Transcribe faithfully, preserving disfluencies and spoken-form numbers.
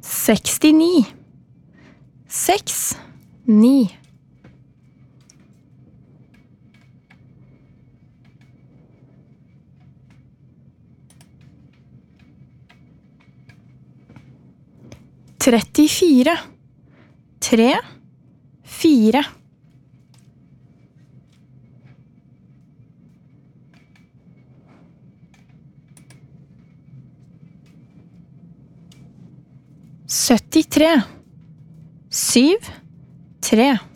sekstini. Seks, ni. Trettifire. Tre, fire. Syttitre. Syv, tre.